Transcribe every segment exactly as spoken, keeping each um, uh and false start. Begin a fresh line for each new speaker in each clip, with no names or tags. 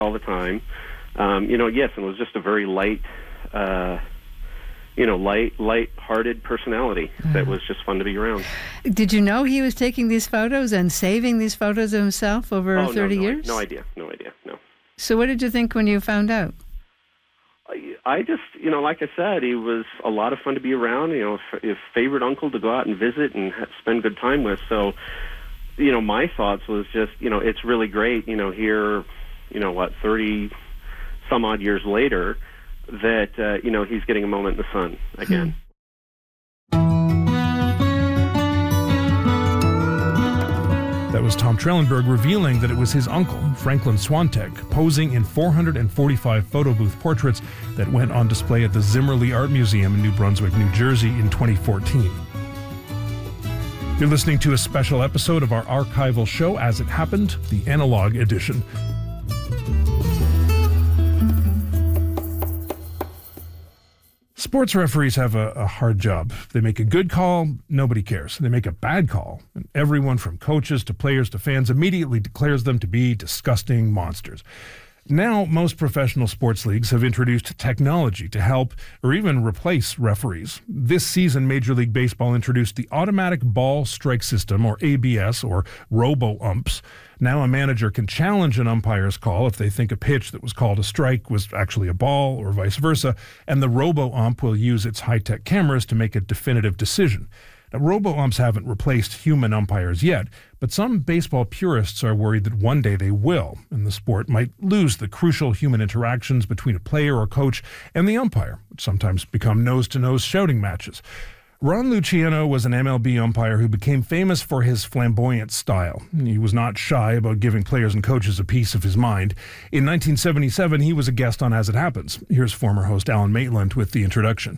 all the time. Um, you know, yes, and was just a very light, uh, you know, light, light-hearted personality mm. that was just fun to be around.
Did you know he was taking these photos and saving these photos of himself over
oh,
thirty
no, no,
years?
No idea, no idea, no.
So what did you think when you found out?
I, I just, you know, like I said, he was a lot of fun to be around, you know, a favorite uncle to go out and visit and spend good time with. So, you know, my thoughts was just, you know, it's really great, you know, here, you know, what, thirty some odd years later, that, uh, you know, he's getting a moment in the sun again.
That was Tom Trellenberg revealing that it was his uncle, Franklin Swantek, posing in four hundred forty-five photo booth portraits that went on display at the Zimmerli Art Museum in New Brunswick, New Jersey in twenty fourteen. You're listening to a special episode of our archival show, As It Happened, the Analog Edition. Sports referees have a, a hard job. They make a good call, nobody cares. They make a bad call, and everyone from coaches to players to fans immediately declares them to be disgusting monsters. Now, most professional sports leagues have introduced technology to help or even replace referees. This season, Major League Baseball introduced the Automatic Ball Strike System, or A B S, or robo-umps. Now a manager can challenge an umpire's call if they think a pitch that was called a strike was actually a ball, or vice versa, and the robo-ump will use its high-tech cameras to make a definitive decision. Now, robo-umps haven't replaced human umpires yet, but some baseball purists are worried that one day they will, and the sport might lose the crucial human interactions between a player or coach and the umpire, which sometimes become nose-to-nose shouting matches. Ron Luciano was an M L B umpire who became famous for his flamboyant style. He was not shy about giving players and coaches a piece of his mind. In nineteen seventy-seven, he was a guest on As It Happens. Here's former host Alan Maitland with the introduction.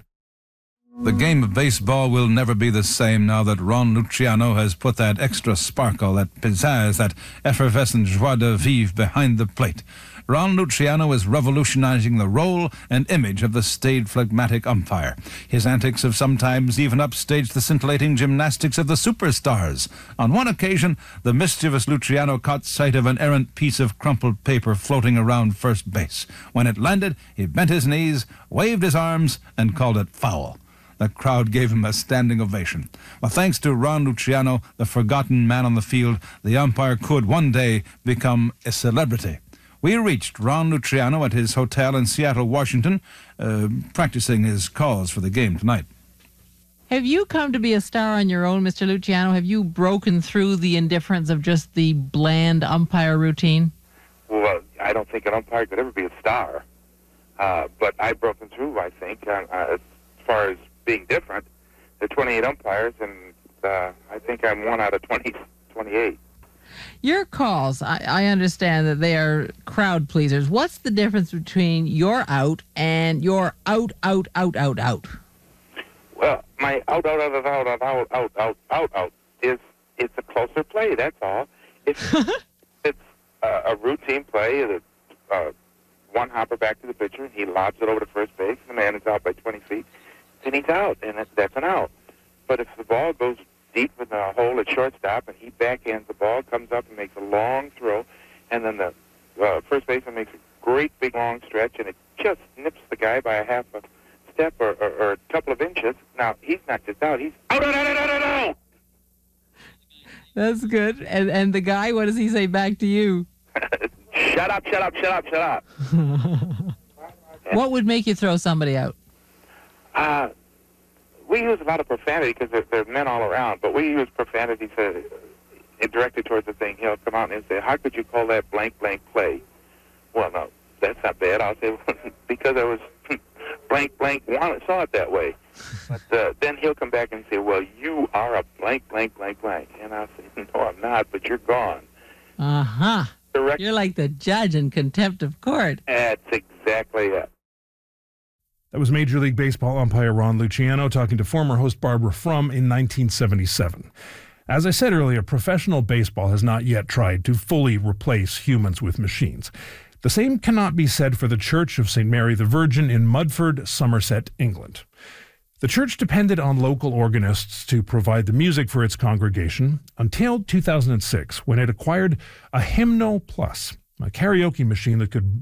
The game of baseball will never be the same now that Ron Luciano has put that extra sparkle, that pizzazz, that effervescent joie de vivre behind the plate. Ron Luciano is revolutionizing the role and image of the staid, phlegmatic umpire. His antics have sometimes even upstaged the scintillating gymnastics of the superstars. On one occasion, the mischievous Luciano caught sight of an errant piece of crumpled paper floating around first base. When it landed, he bent his knees, waved his arms, and called it foul. The crowd gave him a standing ovation. Well, thanks to Ron Luciano, the forgotten man on the field, the umpire could one day become a celebrity. We reached Ron Luciano at his hotel in Seattle, Washington, uh, practicing his calls for the game tonight.
Have you come to be a star on your own, Mister Luciano? Have you broken through the indifference of just the bland umpire routine?
Well, I don't think an umpire could ever be a star. Uh, but I've broken through, I think, uh, uh, as far as being different. There are twenty-eight umpires, and uh, I think I'm one out of twenty, twenty-eight.
Your calls, I, I understand that they are crowd pleasers. What's the difference between your out and your out, out, out, out, out?
Well, my out, out, out, out, out, out, out, out, out, out, out is it's a closer play. That's all. It's it's uh, a routine play. The uh, one hopper back to the pitcher, he lobs it over to first base. The man is out by twenty feet. Then he's out, and that's an out. But if the ball goes deep in the hole at shortstop, and he backhands the ball, comes up and makes a long throw, and then the uh, first baseman makes a great big long stretch, and it just nips the guy by a half a step or, or, or a couple of inches. Now, he's not just out, he's out, out, out, out, out, out.
That's good. And and the guy, what does he say back to you?
Shut up, shut up, shut up, shut up.
What would make you throw somebody out?
Uh, we use a lot of profanity because there, there are men all around, but we use profanity to uh, directed towards the thing. He'll come out and say, how could you call that blank, blank play? Well, no, that's not bad. I'll say, because I was blank, blank, wanted, saw it that way. But uh, then he'll come back and say, well, you are a blank, blank, blank, blank. And I'll say, no, I'm not, but you're gone.
Uh-huh.
Direct-
you're like the judge in contempt of court.
That's exactly it.
That was Major League Baseball umpire Ron Luciano talking to former host Barbara Frum in nineteen seventy-seven. As I said earlier, professional baseball has not yet tried to fully replace humans with machines. The same cannot be said for the Church of Saint Mary the Virgin in Mudford, Somerset, England. The church depended on local organists to provide the music for its congregation until two thousand six, when it acquired a Hymno Plus, a karaoke machine that could